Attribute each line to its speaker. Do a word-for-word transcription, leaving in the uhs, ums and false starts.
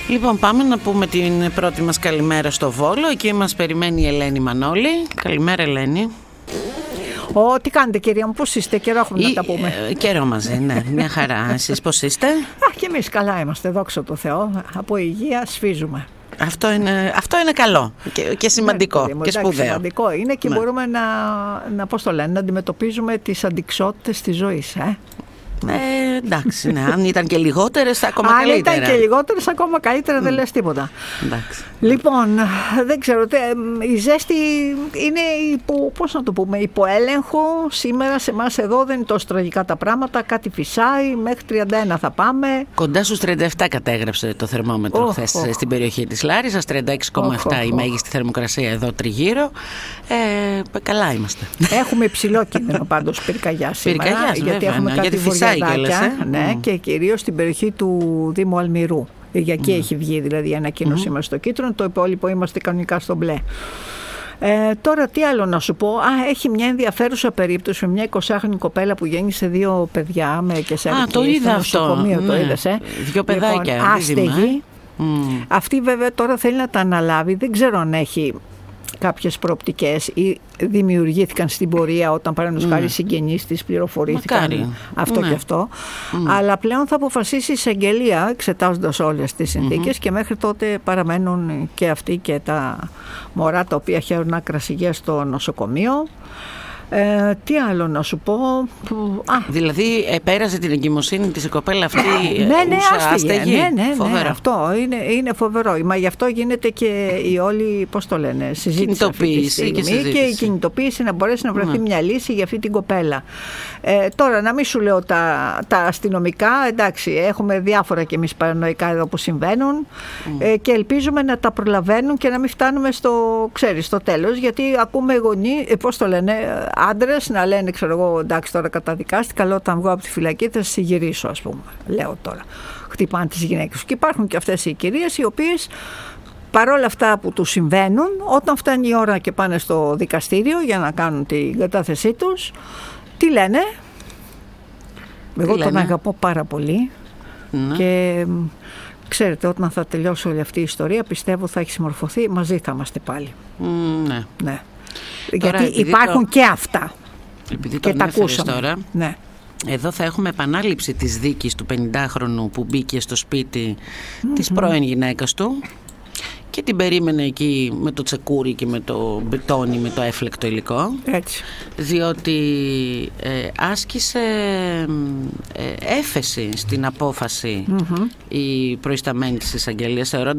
Speaker 1: Λοιπόν, πάμε να πούμε την πρώτη μας καλημέρα στο Βόλο. Εκεί μας περιμένει η Ελένη Μανώλη. Καλημέρα, Ελένη.
Speaker 2: Ω, τι κάνετε, κυρία μου, πώς είστε? Καιρό έχουμε ή, να τα πούμε.
Speaker 1: Ε, καιρό μαζί, ναι, μια χαρά. Εσείς πώς είστε?
Speaker 2: Α, και εμείς καλά είμαστε, δόξα τω Θεώ. Από υγεία σφίζουμε.
Speaker 1: Αυτό είναι, αυτό είναι καλό και, και σημαντικό, ναι, και σπουδαίο.
Speaker 2: Σημαντικό είναι και ναι. μπορούμε να, να, πώς το λένε, να αντιμετωπίζουμε τις αντιξότητες της ζωής. Ε?
Speaker 1: Ε, εντάξει, ναι. Αν ήταν και λιγότερες, ακόμα
Speaker 2: Αν
Speaker 1: καλύτερα.
Speaker 2: Αν ήταν και λιγότερες, ακόμα καλύτερα, δεν λες τίποτα.
Speaker 1: Εντάξει.
Speaker 2: Λοιπόν, δεν ξέρω, η ζέστη είναι υπό, πώς να το πούμε, υποέλεγχο. Σήμερα σε εμάς εδώ δεν είναι τόσο τραγικά τα πράγματα. Κάτι φυσάει, μέχρι τριάντα ένα θα πάμε.
Speaker 1: Κοντά στους τριάντα επτά κατέγραψε το θερμόμετρο oh, χθες oh. στην περιοχή της Λάρισσας. τριάντα έξι κόμμα επτά oh, oh, η μέγιστη θερμοκρασία εδώ τριγύρω. Ε, καλά είμαστε.
Speaker 2: Έχουμε υψηλό κίνδυνο πάντως πυρκαγιά σήμερα.
Speaker 1: Πυρκαγιάς,
Speaker 2: γιατί
Speaker 1: βέβαια,
Speaker 2: έχουμε
Speaker 1: ναι,
Speaker 2: κάτι
Speaker 1: γιατί φυσάει κιόλας, ε?
Speaker 2: ναι, mm. και κυρίως στην περιοχή του Δήμου Αλμυρού. Για εκεί mm. έχει βγει δηλαδή η ανακοίνωσή mm. μας στο κίτρινο, το υπόλοιπο είμαστε κανονικά στο μπλε. Ε, τώρα τι άλλο να σου πω? Α, έχει μια ενδιαφέρουσα περίπτωση με μια εικοσάχρονη κοπέλα που γέννησε δύο παιδιά με κεσάρι.
Speaker 1: Α, το είδα αυτό.
Speaker 2: Ναι. Το είδες, ε?
Speaker 1: Δύο παιδάκια.
Speaker 2: Λοιπόν, άστεγη. Mm. Αυτή βέβαια τώρα θέλει να τα αναλάβει. Δεν ξέρω αν έχει κάποιες προοπτικές ή δημιουργήθηκαν στην πορεία όταν παραδείγματος χάρη οι συγγενείς της πληροφορήθηκαν. Μακάρι. Αυτό ναι. και αυτό. Mm. Αλλά πλέον θα αποφασίσει η εισαγγελία εξετάζοντας όλες τις συνθήκες mm-hmm. και μέχρι τότε παραμένουν και αυτοί και τα μωρά τα οποία χαίρουν άκρας υγείας στο νοσοκομείο. Ε, τι άλλο να σου πω? Α.
Speaker 1: Δηλαδή επέρασε την εγκυμοσύνη της η κοπέλα αυτή
Speaker 2: ναι, ναι,
Speaker 1: άστεγη.
Speaker 2: Ναι, ναι, ναι,
Speaker 1: φοβερό.
Speaker 2: Αυτό είναι, είναι φοβερό. Μα γι' αυτό γίνεται και η όλη, πώς το λένε, συζήτηση αυτή τη στιγμή
Speaker 1: και, συζήτηση.
Speaker 2: και η κινητοποίηση να μπορέσει να βρεθεί ναι. μια λύση για αυτή την κοπέλα. Ε, τώρα να μην σου λέω τα, τα αστυνομικά, εντάξει, έχουμε διάφορα κι εμείς παρανοϊκά εδώ που συμβαίνουν mm. ε, και ελπίζουμε να τα προλαβαίνουν και να μην φτάνουμε στο, ξέρεις, στο τέλος, γιατί ακούμε γονείς, ε, πώς το λένε, άντρες να λένε, ξέρω εγώ, εντάξει τώρα καταδικάστηκα, αλλά όταν βγω από τη φυλακή θα σε γυρίσω, ας πούμε. Λέω τώρα. Χτυπάνε τις γυναίκες. Και υπάρχουν και αυτές οι κυρίες οι οποίες παρόλα αυτά που τους συμβαίνουν, όταν φτάνει η ώρα και πάνε στο δικαστήριο για να κάνουν την κατάθεσή τους, τι λένε? Τι Εγώ λένε? Τον αγαπώ πάρα πολύ ναι. και ξέρετε, όταν θα τελειώσει όλη αυτή η ιστορία, πιστεύω θα έχει συμμορφωθεί, μαζί θα είμαστε πάλι.
Speaker 1: Mm, ναι.
Speaker 2: ναι. Τώρα, γιατί υπάρχουν το... και αυτά.
Speaker 1: Επειδή
Speaker 2: και
Speaker 1: το
Speaker 2: τα ακούσαμε.
Speaker 1: Τώρα,
Speaker 2: ναι.
Speaker 1: εδώ θα έχουμε επανάληψη της δίκης του πενηντάχρονου που μπήκε στο σπίτι mm-hmm. της πρώην γυναίκας του και την περίμενε εκεί με το τσεκούρι και με το μπετόνι, με το έφλεκτο υλικό.
Speaker 2: Έτσι.
Speaker 1: Διότι ε, άσκησε ε, έφεση στην απόφαση mm-hmm. η προϊσταμένη της εισαγγελίας, θεωρώντας